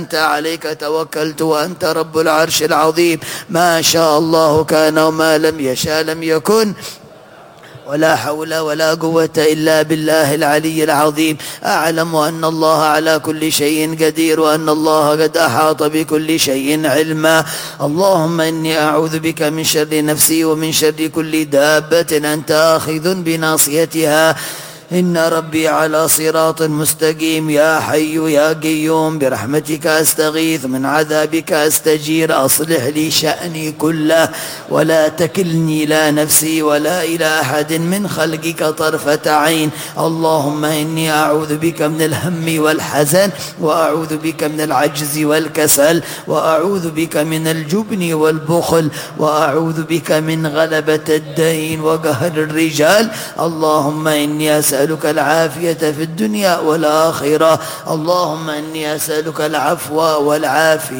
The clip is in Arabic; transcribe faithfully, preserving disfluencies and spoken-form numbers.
أنت عليك توكلت وأنت رب العرش العظيم. ما شاء الله كان وما لم يشاء لم يكن، ولا حول ولا قوة إلا بالله العلي العظيم. أعلم أن الله على كل شيء قدير، وأن الله قد أحاط بكل شيء علما. اللهم إني أعوذ بك من شر نفسي ومن شر كل دابة أنت آخذ بناصيتها، إن ربي على صراط مستقيم. يا حي يا قيوم برحمتك أستغيث، من عذابك أستجير. أصلح لي شأني كله ولا تكلني لا نفسي ولا إلى أحد من خلقك طرفة عين. اللهم إني أعوذ بك من الهم والحزن، وأعوذ بك من العجز والكسل، وأعوذ بك من الجبن والبخل، وأعوذ بك من غلبة الدين وقهر الرجال. اللهم إني أسأل أسألك العافية في الدنيا والآخرة. اللهم إني أسألك العفو والعافية